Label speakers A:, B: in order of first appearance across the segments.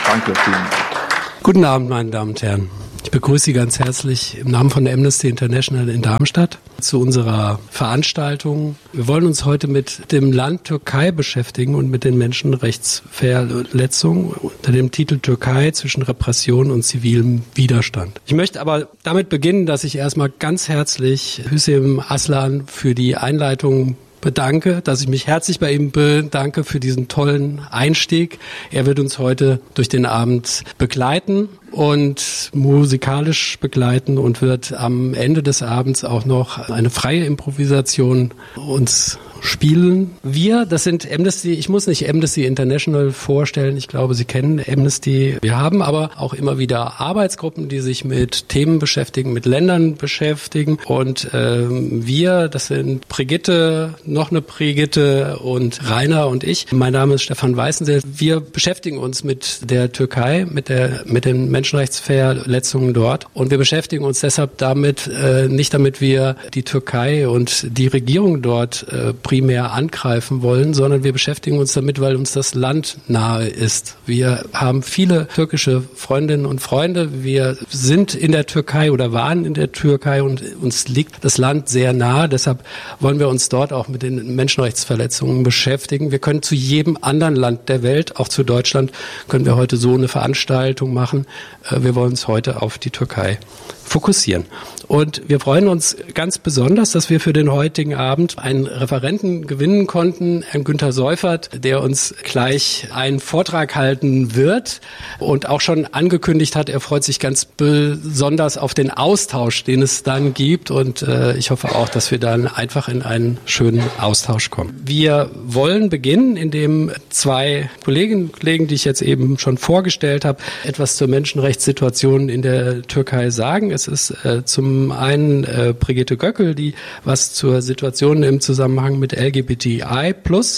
A: Danke, vielen Dank.
B: Guten Abend, meine Damen und Herren. Ich begrüße Sie ganz herzlich im Namen von der Amnesty International in Darmstadt zu unserer Veranstaltung. Wir wollen uns heute mit dem Land Türkei beschäftigen und mit den Menschenrechtsverletzungen unter dem Titel Türkei zwischen Repression und zivilem Widerstand. Ich möchte aber damit beginnen, dass ich erstmal ganz herzlich Hüseyin Aslan für die Einleitung bedanke, dass ich mich herzlich bei ihm bedanke für diesen tollen Einstieg. Er wird uns heute durch den Abend begleiten und musikalisch begleiten und wird am Ende des Abends auch noch eine freie Improvisation uns spielen. Wir, das sind Amnesty, ich muss nicht Amnesty International vorstellen, ich glaube, Sie kennen Amnesty. Wir haben aber auch immer wieder Arbeitsgruppen, die sich mit Themen beschäftigen, mit Ländern beschäftigen und wir, das sind Brigitte, noch eine Brigitte und Rainer und ich. Mein Name ist Stefan Weißensee. Wir beschäftigen uns mit der Türkei, mit den Menschenrechtsverletzungen dort und wir beschäftigen uns deshalb damit, nicht damit wir die Türkei und die Regierung dort primär angreifen wollen, sondern wir beschäftigen uns damit, weil uns das Land nahe ist. Wir haben viele türkische Freundinnen und Freunde. Wir sind in der Türkei oder waren in der Türkei und uns liegt das Land sehr nahe. Deshalb wollen wir uns dort auch mit den Menschenrechtsverletzungen beschäftigen. Wir können zu jedem anderen Land der Welt, auch zu Deutschland, können wir heute so eine Veranstaltung machen. Wir wollen uns heute auf die Türkei fokussieren. Und wir freuen uns ganz besonders, dass wir für den heutigen Abend einen Referenten gewinnen konnten, Herrn Günter Seufert, der uns gleich einen Vortrag halten wird und auch schon angekündigt hat, er freut sich ganz besonders auf den Austausch, den es dann gibt. Und ich hoffe auch, dass wir dann einfach in einen schönen Austausch kommen. Wir wollen beginnen, indem zwei Kolleginnen und Kollegen, die ich jetzt eben schon vorgestellt habe, etwas zur Menschenrechtssituation in der Türkei sagen. Es ist zum einen Brigitte Göckel, die was zur Situation im Zusammenhang mit LGBTI+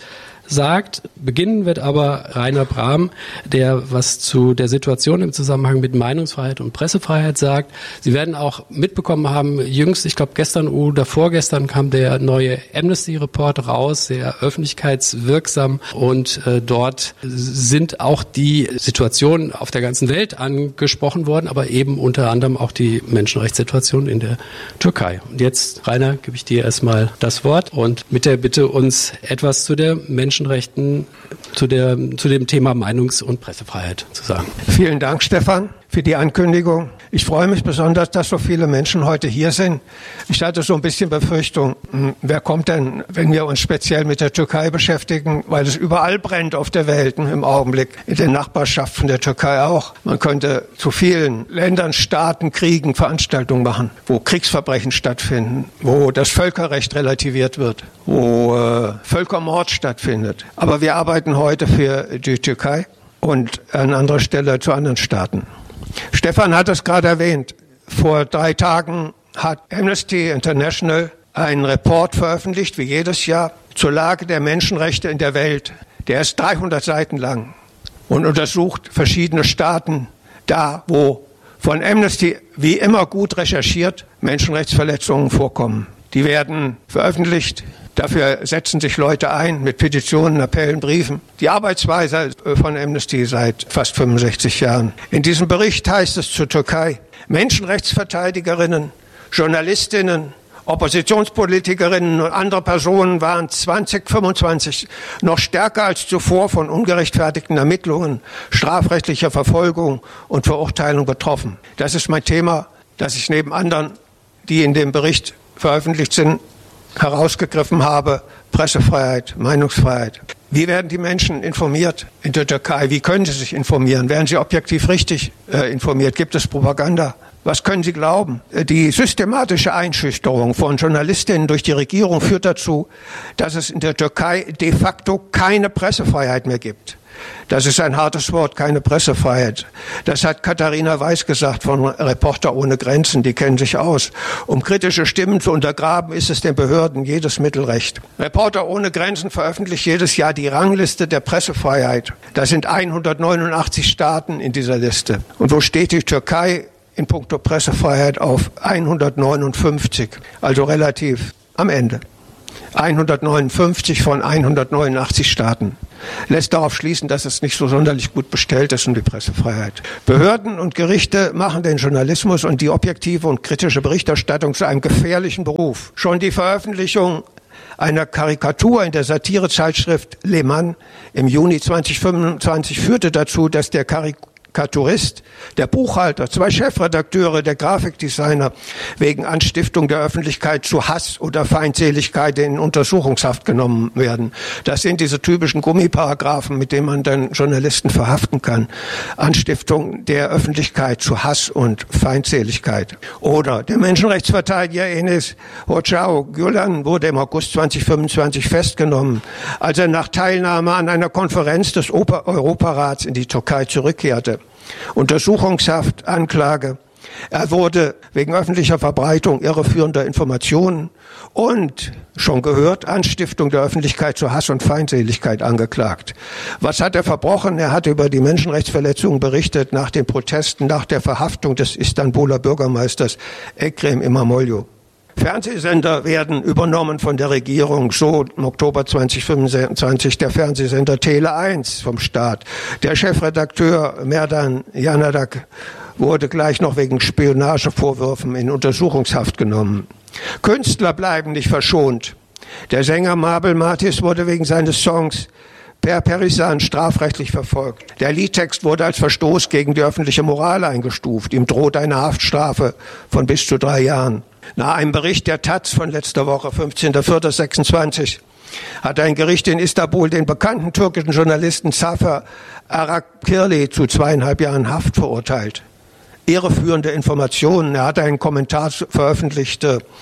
B: sagt. Beginnen wird aber Rainer Brahm, der was zu der Situation im Zusammenhang mit Meinungsfreiheit und Pressefreiheit sagt. Sie werden auch mitbekommen haben, jüngst, ich glaube gestern oder vorgestern kam der neue Amnesty-Report raus, sehr öffentlichkeitswirksam und dort sind auch die Situationen auf der ganzen Welt angesprochen worden, aber eben unter anderem auch die Menschenrechtssituation in der Türkei. Und jetzt, Rainer, gebe ich dir erstmal das Wort und mit der Bitte, uns etwas zu der Menschenrechten, zu dem Thema Meinungs- und Pressefreiheit zu sagen.
C: Vielen Dank, Stefan, für die Ankündigung. Ich freue mich besonders, dass so viele Menschen heute hier sind. Ich hatte so ein bisschen Befürchtung, wer kommt denn, wenn wir uns speziell mit der Türkei beschäftigen, weil es überall brennt auf der Welt im Augenblick, in den Nachbarschaften der Türkei auch. Man könnte zu vielen Ländern, Staaten, Kriegen Veranstaltungen machen, wo Kriegsverbrechen stattfinden, wo das Völkerrecht relativiert wird, wo Völkermord stattfindet. Aber wir arbeiten heute für die Türkei und an anderer Stelle zu anderen Staaten. Stefan hat es gerade erwähnt. Vor 3 Tagen hat Amnesty International einen Report veröffentlicht, wie jedes Jahr, zur Lage der Menschenrechte in der Welt. Der ist 300 Seiten lang und untersucht verschiedene Staaten, da wo von Amnesty wie immer gut recherchiert Menschenrechtsverletzungen vorkommen. Die werden veröffentlicht. Dafür setzen sich Leute ein mit Petitionen, Appellen, Briefen. Die Arbeitsweise von Amnesty seit fast 65 Jahren. In diesem Bericht heißt es zur Türkei: Menschenrechtsverteidigerinnen, Journalistinnen, Oppositionspolitikerinnen und andere Personen waren 2025 noch stärker als zuvor von ungerechtfertigten Ermittlungen, strafrechtlicher Verfolgung und Verurteilung betroffen. Das ist mein Thema, das ich neben anderen, die in dem Bericht veröffentlicht sind, herausgegriffen habe: Pressefreiheit, Meinungsfreiheit. Wie werden die Menschen informiert in der Türkei? Wie können sie sich informieren? Werden sie objektiv richtig informiert? Gibt es Propaganda? Was können Sie glauben? Die systematische Einschüchterung von Journalistinnen durch die Regierung führt dazu, dass es in der Türkei de facto keine Pressefreiheit mehr gibt. Das ist ein hartes Wort, keine Pressefreiheit. Das hat Katharina Weiß gesagt von Reporter ohne Grenzen, die kennen sich aus. Um kritische Stimmen zu untergraben, ist es den Behörden jedes Mittel recht. Reporter ohne Grenzen veröffentlicht jedes Jahr die Rangliste der Pressefreiheit. Da sind 189 Staaten in dieser Liste. Und wo steht die Türkei in puncto Pressefreiheit? Auf 159, also relativ am Ende. 159 von 189 Staaten. Lässt darauf schließen, dass es nicht so sonderlich gut bestellt ist um die Pressefreiheit. Behörden und Gerichte machen den Journalismus und die objektive und kritische Berichterstattung zu einem gefährlichen Beruf. Schon die Veröffentlichung einer Karikatur in der Satirezeitschrift Le Mans im Juni 2025 führte dazu, dass der Karikaturist, der Buchhalter, 2 Chefredakteure, der Grafikdesigner wegen Anstiftung der Öffentlichkeit zu Hass oder Feindseligkeit in Untersuchungshaft genommen werden. Das sind diese typischen Gummiparagraphen, mit denen man dann Journalisten verhaften kann. Anstiftung der Öffentlichkeit zu Hass und Feindseligkeit. Oder der Menschenrechtsverteidiger Enes Hocao Gülen wurde im August 2025 festgenommen, als er nach Teilnahme an einer Konferenz des Europarats in die Türkei zurückkehrte. Untersuchungshaft, Anklage. Er wurde wegen öffentlicher Verbreitung irreführender Informationen und, schon gehört, Anstiftung der Öffentlichkeit zu Hass und Feindseligkeit angeklagt. Was hat er verbrochen? Er hat über die Menschenrechtsverletzungen berichtet nach den Protesten, nach der Verhaftung des Istanbuler Bürgermeisters Ekrem İmamoğlu. Fernsehsender werden übernommen von der Regierung, so im Oktober 2025 der Fernsehsender Tele 1 vom Staat. Der Chefredakteur Merdan Yanadak wurde gleich noch wegen Spionagevorwürfen in Untersuchungshaft genommen. Künstler bleiben nicht verschont. Der Sänger Mabel Matiz wurde wegen seines Songs Per Perisan strafrechtlich verfolgt. Der Liedtext wurde als Verstoß gegen die öffentliche Moral eingestuft. Ihm droht eine Haftstrafe von bis zu 3 Jahren. Nach einem Bericht der Taz von letzter Woche, 15.04.26, hat ein Gericht in Istanbul den bekannten türkischen Journalisten Zafer Arakirli zu 2,5 Jahren Haft verurteilt. Irreführende Informationen. Er hat einen Kommentar veröffentlicht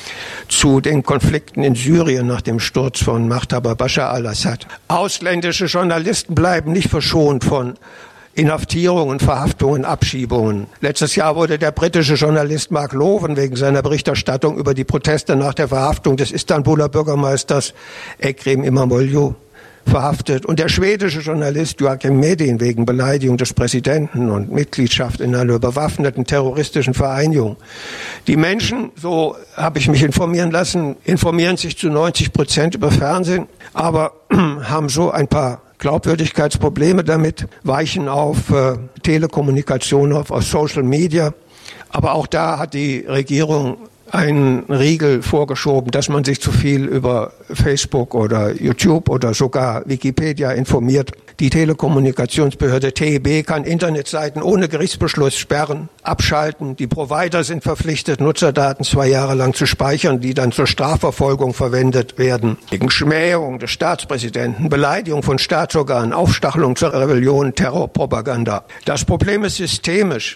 C: zu den Konflikten in Syrien nach dem Sturz von Machthaber Bashar al-Assad. Ausländische Journalisten bleiben nicht verschont von Inhaftierungen, Verhaftungen, Abschiebungen. Letztes Jahr wurde der britische Journalist Mark Loven wegen seiner Berichterstattung über die Proteste nach der Verhaftung des Istanbuler Bürgermeisters Ekrem İmamoğlu verhaftet und der schwedische Journalist Joakim Medin wegen Beleidigung des Präsidenten und Mitgliedschaft in einer bewaffneten terroristischen Vereinigung. Die Menschen, so habe ich mich informieren lassen, informieren sich zu 90% über Fernsehen, aber haben so ein paar Glaubwürdigkeitsprobleme damit, weichen auf Telekommunikation, auf Social Media. Aber auch da hat die Regierung einen Riegel vorgeschoben, dass man sich zu viel über Facebook oder YouTube oder sogar Wikipedia informiert. Die Telekommunikationsbehörde TEB kann Internetseiten ohne Gerichtsbeschluss sperren, abschalten. Die Provider sind verpflichtet, Nutzerdaten 2 Jahre lang zu speichern, die dann zur Strafverfolgung verwendet werden. Wegen Schmähung des Staatspräsidenten, Beleidigung von Staatsorganen, Aufstachelung zur Rebellion, Terrorpropaganda. Das Problem ist systemisch.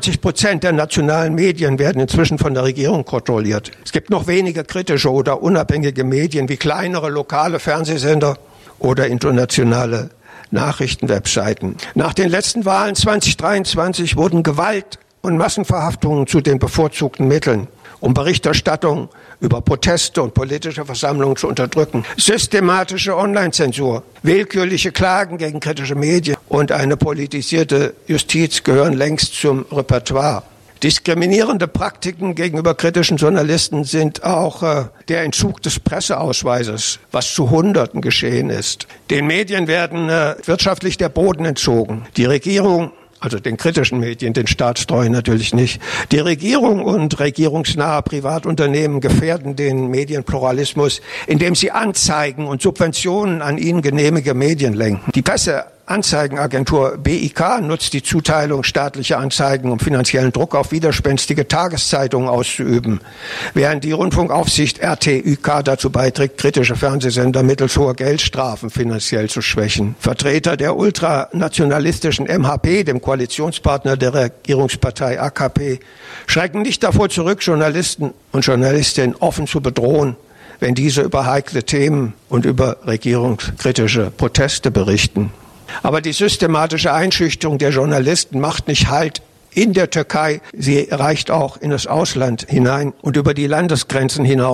C: 90% der nationalen Medien werden inzwischen von der Regierung kontrolliert. Es gibt noch wenige kritische oder unabhängige Medien wie kleinere lokale Fernsehsender oder internationale Nachrichtenwebseiten. Nach den letzten Wahlen 2023 wurden Gewalt und Massenverhaftungen zu den bevorzugten Mitteln, um Berichterstattung über Proteste und politische Versammlungen zu unterdrücken. Systematische Online-Zensur, willkürliche Klagen gegen kritische Medien und eine politisierte Justiz gehören längst zum Repertoire. Diskriminierende Praktiken gegenüber kritischen Journalisten sind auch der Entzug des Presseausweises, was zu Hunderten geschehen ist. Den Medien werden wirtschaftlich der Boden entzogen. Die Regierung, also den kritischen Medien, den staatstreuen natürlich nicht. Die Regierung und regierungsnahe Privatunternehmen gefährden den Medienpluralismus, indem sie Anzeigen und Subventionen an ihnen genehmige Medien lenken. Die Presseanzeigenagentur BIK nutzt die Zuteilung staatlicher Anzeigen, um finanziellen Druck auf widerspenstige Tageszeitungen auszuüben, während die Rundfunkaufsicht RTÜK dazu beiträgt, kritische Fernsehsender mittels hoher Geldstrafen finanziell zu schwächen. Vertreter der ultranationalistischen MHP, dem Koalitionspartner der Regierungspartei AKP, schrecken nicht davor zurück, Journalisten und Journalistinnen offen zu bedrohen, wenn diese über heikle Themen und über regierungskritische Proteste berichten. Aber die systematische Einschüchterung der Journalisten macht nicht Halt in der Türkei. Sie reicht auch in das Ausland hinein und über die Landesgrenzen hinaus.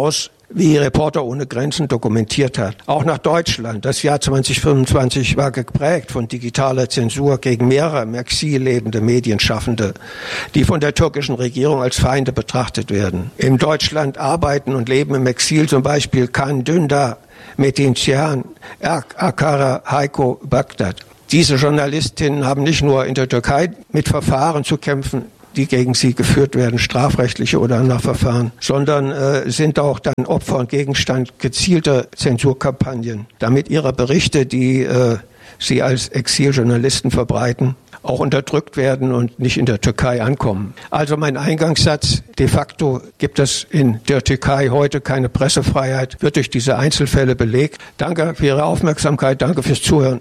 C: wie Reporter ohne Grenzen dokumentiert hat. Auch nach Deutschland. Das Jahr 2025 war geprägt von digitaler Zensur gegen mehrere im Exil lebende Medienschaffende, die von der türkischen Regierung als Feinde betrachtet werden. In Deutschland arbeiten und leben im Exil zum Beispiel Can Dündar, Metin Cihan, Akara Heiko Bagdad. Diese Journalistinnen haben nicht nur in der Türkei mit Verfahren zu kämpfen, die gegen sie geführt werden, strafrechtliche oder andere Verfahren, sondern sind auch dann Opfer und Gegenstand gezielter Zensurkampagnen, damit ihre Berichte, die sie als Exiljournalisten verbreiten, auch unterdrückt werden und nicht in der Türkei ankommen. Also mein Eingangssatz, de facto gibt es in der Türkei heute keine Pressefreiheit, wird durch diese Einzelfälle belegt. Danke für Ihre Aufmerksamkeit, danke fürs Zuhören.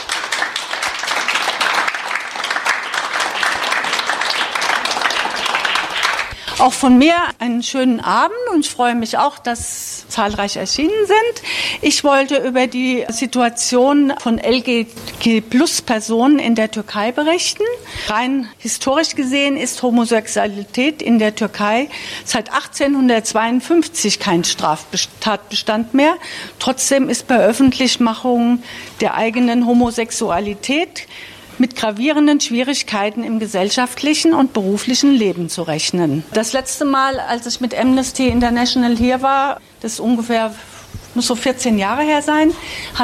A: Auch von mir einen schönen Abend und ich freue mich auch, dass zahlreich erschienen sind. Ich wollte über die Situation von LGBT-Plus-Personen in der Türkei berichten. Rein historisch gesehen ist Homosexualität in der Türkei seit 1852 kein Straftatbestand mehr. Trotzdem ist bei Öffentlichmachung der eigenen Homosexualität mit gravierenden Schwierigkeiten im gesellschaftlichen und beruflichen Leben zu rechnen. Das letzte Mal, als ich mit Amnesty International hier war, das ungefähr muss so 14 Jahre her sein,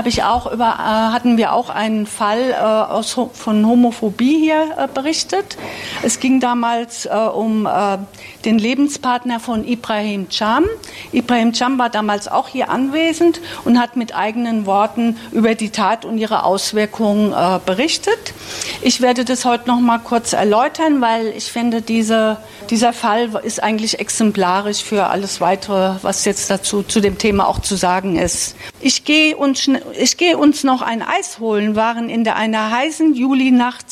A: hatten wir auch einen Fall von Homophobie hier berichtet. Es ging damals um den Lebenspartner von Ibrahim Can. Ibrahim Can war damals auch hier anwesend und hat mit eigenen Worten über die Tat und ihre Auswirkungen berichtet. Ich werde das heute noch mal kurz erläutern, weil ich finde, dieser Fall ist eigentlich exemplarisch für alles Weitere, was jetzt dazu zu dem Thema auch zu sagen ist. Ich gehe uns noch ein Eis holen, waren in einer heißen Julinacht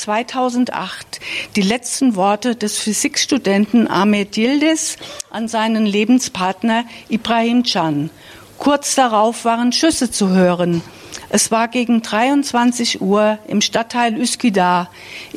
A: 2008 die letzten Worte des Physikstudenten Ahmet Yildiz an seinen Lebenspartner Ibrahim Can. Kurz darauf waren Schüsse zu hören. Es war gegen 23 Uhr im Stadtteil Üsküdar,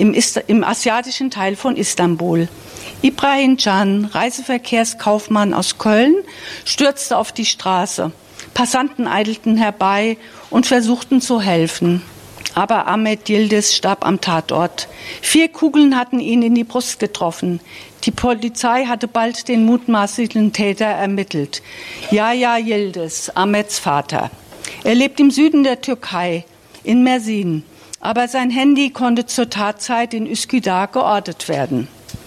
A: im asiatischen Teil von Istanbul. Ibrahim Can, Reiseverkehrskaufmann aus Köln, stürzte auf die Straße. Passanten eilten herbei und versuchten zu helfen. Aber Ahmet Yildiz starb am Tatort. 4 Kugeln hatten ihn in die Brust getroffen. Die Polizei hatte bald den mutmaßlichen Täter ermittelt. Yahya Yildiz, Ahmets Vater. Er lebt im Süden der Türkei, in Mersin. Aber sein Handy konnte zur Tatzeit in Üsküdar geortet werden.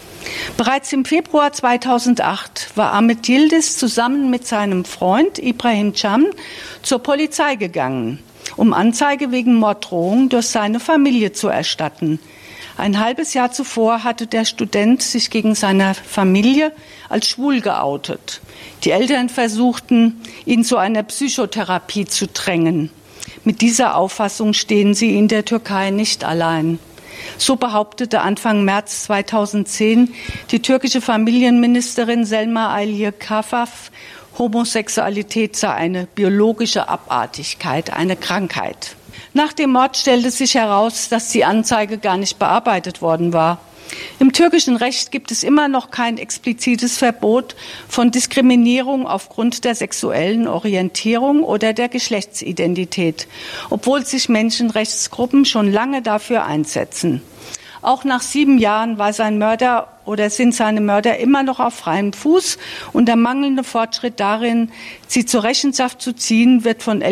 A: Bereits im Februar 2008 war Ahmet Yildiz zusammen mit seinem Freund Ibrahim Can zur Polizei gegangen, um Anzeige wegen Morddrohung durch seine Familie zu erstatten. Ein halbes Jahr zuvor hatte der Student sich gegen seine Familie als schwul geoutet. Die Eltern versuchten, ihn zu einer Psychotherapie zu drängen. Mit dieser Auffassung stehen sie in der Türkei nicht allein. So behauptete Anfang März 2010 die türkische Familienministerin Selma Aylin-Kafaf, Homosexualität sei eine biologische Abartigkeit, eine Krankheit. Nach dem Mord stellte sich heraus, dass die Anzeige gar nicht bearbeitet worden war. Im türkischen Recht gibt es immer noch kein explizites Verbot von Diskriminierung aufgrund der sexuellen Orientierung oder der Geschlechtsidentität, obwohl sich Menschenrechtsgruppen schon lange dafür einsetzen. Auch nach 7 Jahren war sein Mörder oder sind seine Mörder immer noch auf freiem Fuß und der mangelnde Fortschritt darin, sie zur Rechenschaft zu ziehen, wird von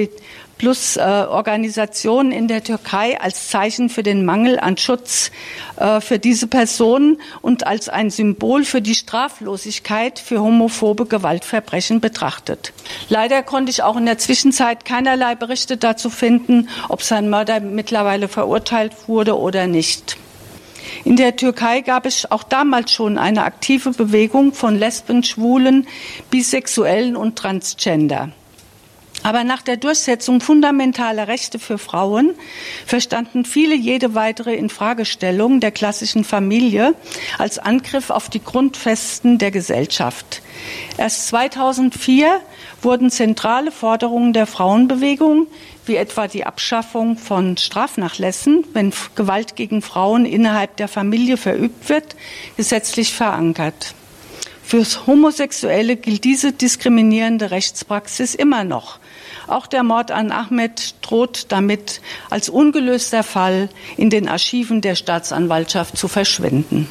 A: LGBT-Plus-Organisationen in der Türkei als Zeichen für den Mangel an Schutz für diese Personen und als ein Symbol für die Straflosigkeit für homophobe Gewaltverbrechen betrachtet. Leider konnte ich auch in der Zwischenzeit keinerlei Berichte dazu finden, ob sein Mörder mittlerweile verurteilt wurde oder nicht. In der Türkei gab es auch damals schon eine aktive Bewegung von Lesben, Schwulen, Bisexuellen und Transgender. Aber nach der Durchsetzung fundamentaler Rechte für Frauen verstanden viele jede weitere Infragestellung der klassischen Familie als Angriff auf die Grundfesten der Gesellschaft. Erst 2004 wurden zentrale Forderungen der Frauenbewegung, wie etwa die Abschaffung von Strafnachlässen, wenn Gewalt gegen Frauen innerhalb der Familie verübt wird, gesetzlich verankert. Für Homosexuelle gilt diese diskriminierende Rechtspraxis immer noch. Auch der Mord an Ahmed droht damit als ungelöster Fall in den Archiven der Staatsanwaltschaft zu verschwinden.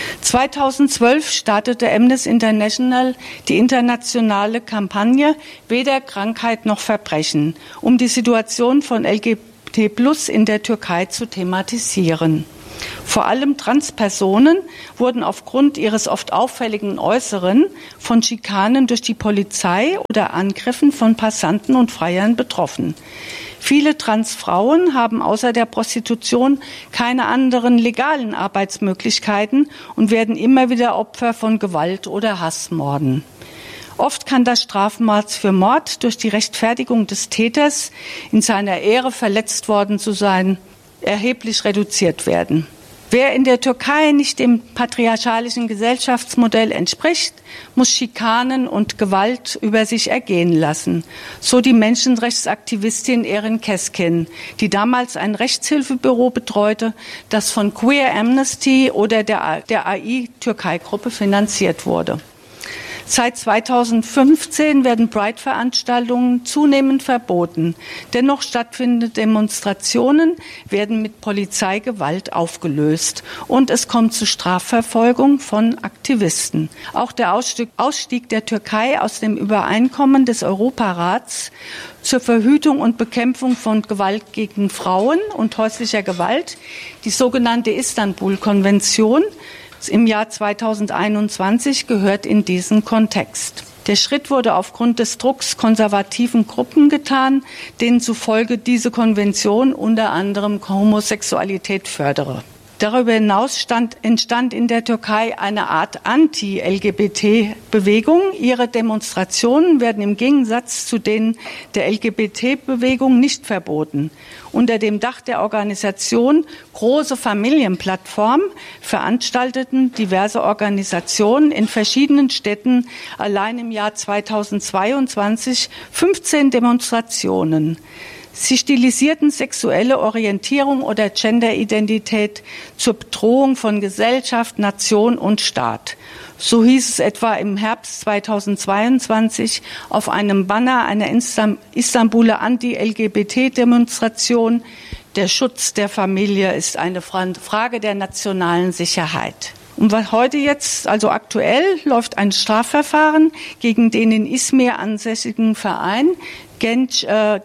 A: 2012 startete Amnesty International die internationale Kampagne Weder Krankheit noch Verbrechen, um die Situation von LGBT+ in der Türkei zu thematisieren. Vor allem Transpersonen wurden aufgrund ihres oft auffälligen Äußeren von Schikanen durch die Polizei oder Angriffen von Passanten und Freiern betroffen. Viele Transfrauen haben außer der Prostitution keine anderen legalen Arbeitsmöglichkeiten und werden immer wieder Opfer von Gewalt oder Hassmorden. Oft kann das Strafmaß für Mord durch die Rechtfertigung des Täters, in seiner Ehre verletzt worden zu sein, erheblich reduziert werden. Wer in der Türkei nicht dem patriarchalischen Gesellschaftsmodell entspricht, muss Schikanen und Gewalt über sich ergehen lassen. So die Menschenrechtsaktivistin Erin Keskin, die damals ein Rechtshilfebüro betreute, das von Queer Amnesty oder der AI-Türkei-Gruppe finanziert wurde. Seit 2015 werden Pride-Veranstaltungen zunehmend verboten. Dennoch stattfindende Demonstrationen werden mit Polizeigewalt aufgelöst und es kommt zu Strafverfolgung von Aktivisten. Auch der Ausstieg der Türkei aus dem Übereinkommen des Europarats zur Verhütung und Bekämpfung von Gewalt gegen Frauen und häuslicher Gewalt, die sogenannte Istanbul-Konvention, im Jahr 2021 gehört in diesen Kontext. Der Schritt wurde aufgrund des Drucks konservativen Gruppen getan, denen zufolge diese Konvention unter anderem Homosexualität fördere. Darüber hinaus entstand in der Türkei eine Art Anti-LGBT-Bewegung. Ihre Demonstrationen werden im Gegensatz zu denen der LGBT-Bewegung nicht verboten. Unter dem Dach der Organisation Große Familienplattform veranstalteten diverse Organisationen in verschiedenen Städten allein im Jahr 2022 15 Demonstrationen. Sie stilisierten sexuelle Orientierung oder Genderidentität zur Bedrohung von Gesellschaft, Nation und Staat. So hieß es etwa im Herbst 2022 auf einem Banner einer Istanbuler Anti-LGBT-Demonstration: Der Schutz der Familie ist eine Frage der nationalen Sicherheit. Und was heute jetzt, also aktuell, läuft ein Strafverfahren gegen den in Izmir ansässigen Verein Genç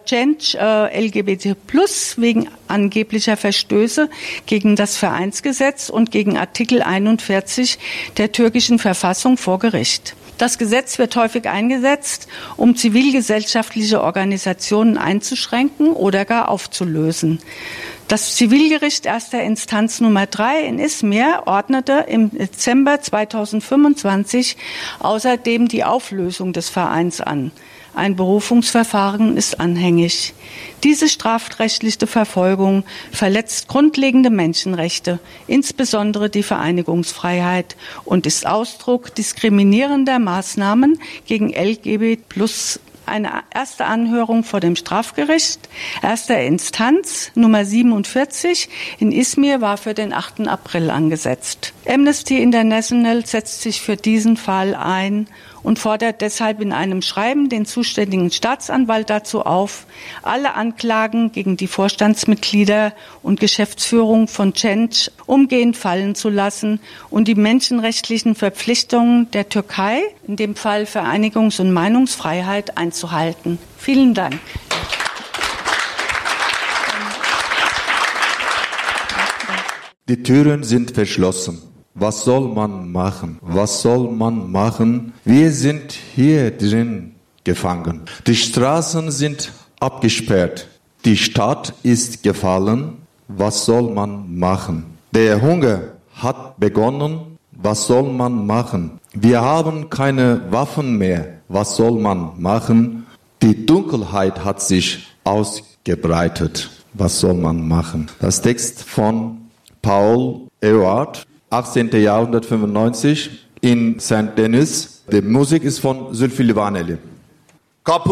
A: LGBT+ wegen angeblicher Verstöße gegen das Vereinsgesetz und gegen Artikel 41 der türkischen Verfassung vor Gericht. Das Gesetz wird häufig eingesetzt, um zivilgesellschaftliche Organisationen einzuschränken oder gar aufzulösen. Das Zivilgericht erster Instanz Nummer 3 in Izmir ordnete im Dezember 2025 außerdem die Auflösung des Vereins an. Ein Berufungsverfahren ist anhängig. Diese strafrechtliche Verfolgung verletzt grundlegende Menschenrechte, insbesondere die Vereinigungsfreiheit, und ist Ausdruck diskriminierender Maßnahmen gegen LGBT+. Eine erste Anhörung vor dem Strafgericht erster Instanz Nummer 47 in Izmir war für den 8. April angesetzt. Amnesty International setzt sich für diesen Fall ein und fordert deshalb in einem Schreiben den zuständigen Staatsanwalt dazu auf, alle Anklagen gegen die Vorstandsmitglieder und Geschäftsführung von Genç umgehend fallen zu lassen und die menschenrechtlichen Verpflichtungen der Türkei, in dem Fall Vereinigungs- und Meinungsfreiheit, einzuhalten. Vielen Dank.
D: Die Türen sind verschlossen. Was soll man machen? Was soll man machen? Wir sind hier drin gefangen. Die Straßen sind abgesperrt. Die Stadt ist gefallen. Was soll man machen? Der Hunger hat begonnen. Was soll man machen? Wir haben keine Waffen mehr. Was soll man machen? Die Dunkelheit hat sich ausgebreitet. Was soll man machen? Das Text von Paul Eluard, 18. Jahrhundert 95 in St. Denis. Die Musik ist von Zülfü Livaneli. Kapı